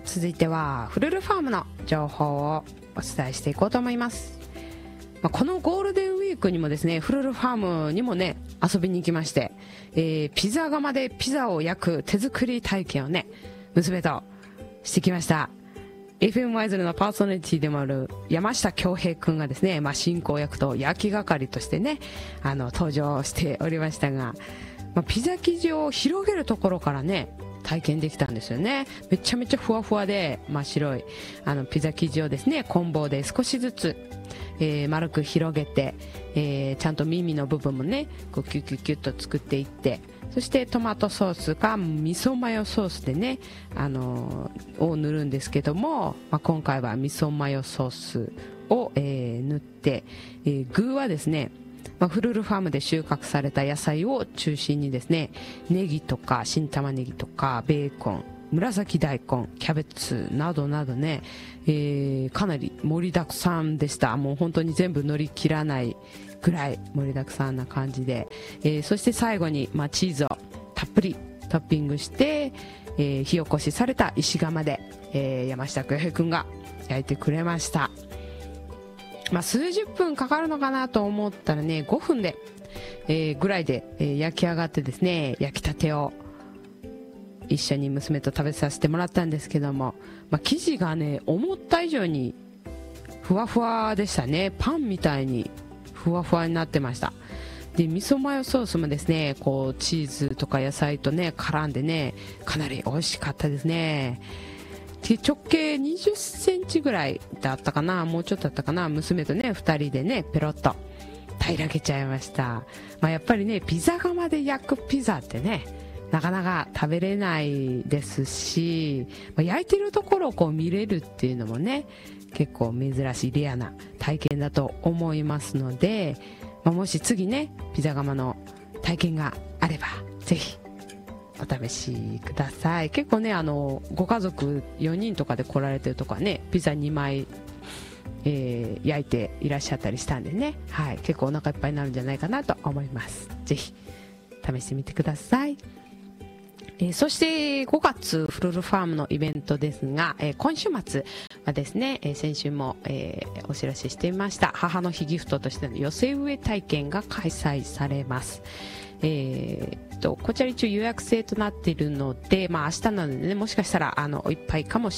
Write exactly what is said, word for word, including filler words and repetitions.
続いてはフルルファームの情報をお伝えしていこうと思います。まあ、このゴールデンウィークにもですね、フルルファームにもね遊びに行きまして、えー、ピザ窯でピザを焼く手作り体験をね娘としてきました。 エフエム ワイズルのパーソナリティでもある山下恭平くんがですね、まあ、進行役と焼き係としてねあの登場しておりましたが、まあ、ピザ生地を広げるところからね体験できたんですよね。めちゃめちゃふわふわで真っ白いあのピザ生地をですね棍棒で少しずつ、えー、丸く広げて、えー、ちゃんと耳の部分もねこうキュキュキュッと作っていって、そしてトマトソースか味噌マヨソースでね、あのー、を塗るんですけども、まあ、今回は味噌マヨソースを、えー、塗って、えー、具はですね、まあ、フルルファームで収穫された野菜を中心にですね、ネギとか新玉ねぎとかベーコン、紫大根、キャベツなどなどね、えー、かなり盛りだくさんでした。もう本当に全部乗り切らないぐらい盛りだくさんな感じで、えー、そして最後に、まあ、チーズをたっぷりトッピングして、えー、火起こしされた石窯で、えー、山下恭平くんが焼いてくれました。まあ、数十分かかるのかなと思ったらねごふんで、えー、ぐらいで、えー、焼き上がってですね、焼きたてを一緒に娘と食べさせてもらったんですけども、まあ、生地がね思った以上にふわふわでしたね。パンみたいにふわふわになってました。で味噌マヨソースもですねこうチーズとか野菜とね絡んでねかなり美味しかったですね。で直径にじゅっセンチぐらいだったかな、もうちょっとだったかな、娘とねふたりでねペロッと平らげちゃいました。まあ、やっぱりねピザ窯で焼くピザってねなかなか食べれないですし、まあ、焼いてるところをこう見れるっていうのもね結構珍しいレアな体験だと思いますので、まあ、もし次ねピザ窯の体験があればぜひお試しください。結構ねあのご家族よにんとかで来られてるとかねピザにまい、えー、焼いていらっしゃったりしたんでね、はい、結構お腹いっぱいになるんじゃないかなと思います。ぜひ試してみてください。えー、そしてごがつフルルファームのイベントですが、えー、今週末はですね、えー、先週も、えー、お知らせしていました母の日ギフトとしての寄せ植え体験が開催されます。えー、とこちら一応予約制となっているので、まあ、明日なのでねもしかしたらあのいっぱいかもしれない